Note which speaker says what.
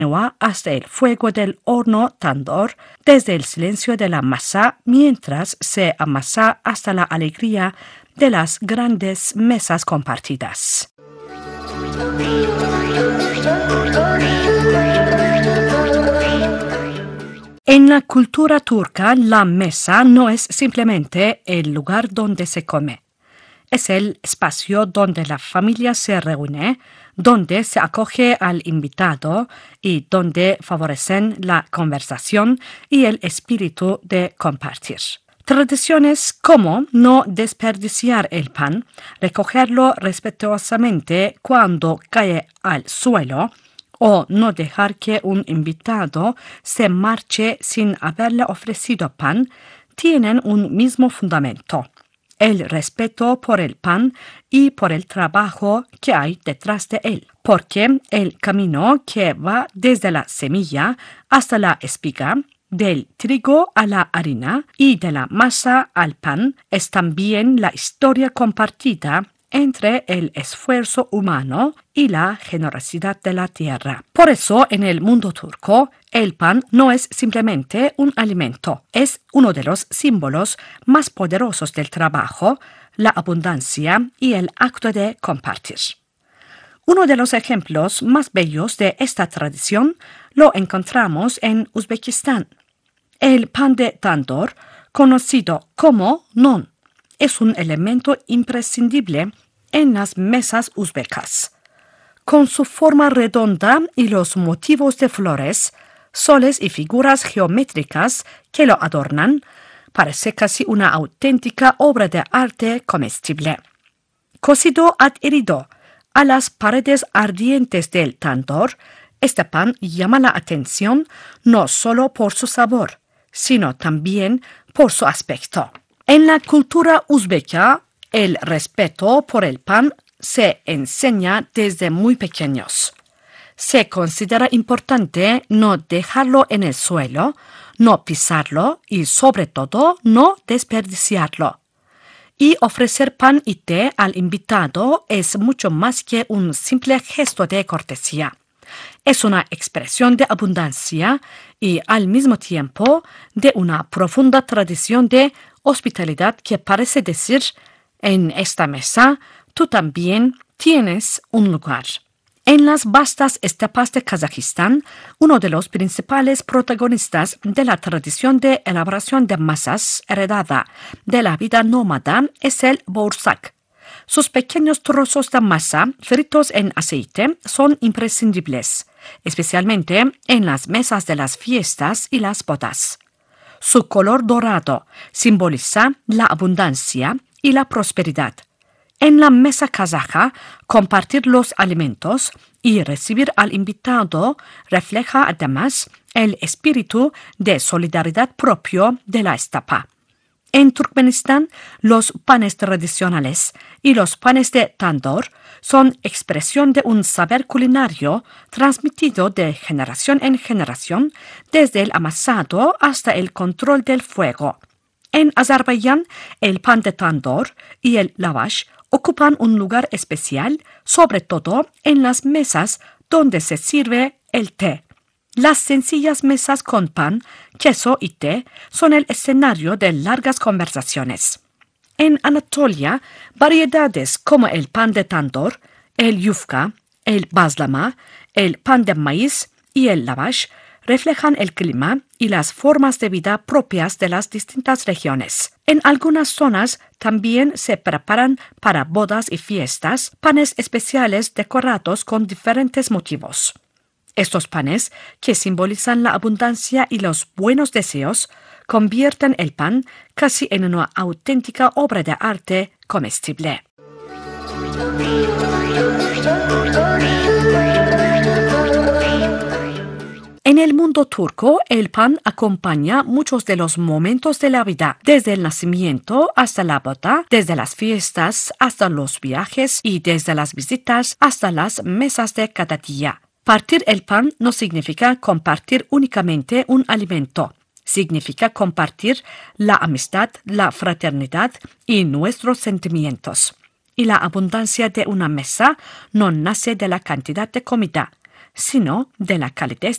Speaker 1: hasta el fuego del horno tandoor, desde el silencio de la masa, mientras se amasa hasta la alegría de las grandes mesas compartidas. En la cultura turca, la mesa no es simplemente el lugar donde se come. Es el espacio donde la familia se reúne, donde se acoge al invitado y donde favorecen la conversación y el espíritu de compartir. Tradiciones como no desperdiciar el pan, recogerlo respetuosamente cuando cae al suelo, o no dejar que un invitado se marche sin haberle ofrecido pan, tienen un mismo fundamento: el respeto por el pan y por el trabajo que hay detrás de él. Porque el camino que va desde la semilla hasta la espiga, del trigo a la harina y de la masa al pan, es también la historia compartida entre el esfuerzo humano y la generosidad de la tierra. Por eso, en el mundo turco, el pan no es simplemente un alimento, es uno de los símbolos más poderosos del trabajo, la abundancia y el acto de compartir. Uno de los ejemplos más bellos de esta tradición lo encontramos en Uzbekistán. El pan de tandoor, conocido como non, es un elemento imprescindible en las mesas uzbecas. Con su forma redonda y los motivos de flores, soles y figuras geométricas que lo adornan, parece casi una auténtica obra de arte comestible. Cocido adherido a las paredes ardientes del tandoor, este pan llama la atención no solo por su sabor, sino también por su aspecto. En la cultura uzbeca, el respeto por el pan se enseña desde muy pequeños. Se considera importante no dejarlo en el suelo, no pisarlo y, sobre todo, no desperdiciarlo. Y ofrecer pan y té al invitado es mucho más que un simple gesto de cortesía. Es una expresión de abundancia y, al mismo tiempo, de una profunda tradición de hospitalidad que parece decir: en esta mesa tú también tienes un lugar. En las vastas estepas de Kazajistán, uno de los principales protagonistas de la tradición de elaboración de masas heredada de la vida nómada es el boursak. Sus pequeños trozos de masa fritos en aceite son imprescindibles, especialmente en las mesas de las fiestas y las bodas. Su color dorado simboliza la abundancia y la prosperidad. En la mesa kazaja, compartir los alimentos y recibir al invitado refleja además el espíritu de solidaridad propio de la estepa. En Turkmenistán, los panes tradicionales y los panes de tandoor son expresión de un saber culinario transmitido de generación en generación, desde el amasado hasta el control del fuego. En Azerbaiyán, el pan de tandoor y el lavash ocupan un lugar especial, sobre todo en las mesas donde se sirve el té. Las sencillas mesas con pan, queso y té son el escenario de largas conversaciones. En Anatolia, variedades como el pan de tandoor, el yufka, el bazlama, el pan de maíz y el lavash reflejan el clima y las formas de vida propias de las distintas regiones. En algunas zonas también se preparan para bodas y fiestas panes especiales decorados con diferentes motivos. Estos panes, que simbolizan la abundancia y los buenos deseos, convierten el pan casi en una auténtica obra de arte comestible. En el mundo turco, el pan acompaña muchos de los momentos de la vida, desde el nacimiento hasta la boda, desde las fiestas hasta los viajes y desde las visitas hasta las mesas de cada día. Partir el pan no significa compartir únicamente un alimento. Significa compartir la amistad, la fraternidad y nuestros sentimientos. Y la abundancia de una mesa no nace de la cantidad de comida, sino de la calidez